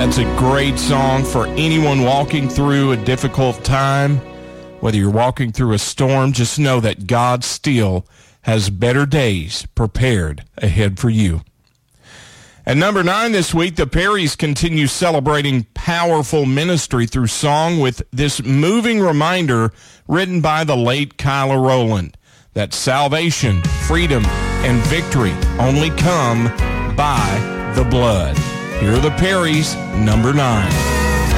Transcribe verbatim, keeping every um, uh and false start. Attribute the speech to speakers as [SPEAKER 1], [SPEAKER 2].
[SPEAKER 1] That's a great song for anyone walking through a difficult time. Whether you're walking through a storm, just know that God still has better days prepared ahead for you. At number nine this week, the Perrys continue celebrating powerful ministry through song with this moving reminder written by the late Kyla Rowland that salvation, freedom, and victory only come by the blood. Here are the Perrys, number nine.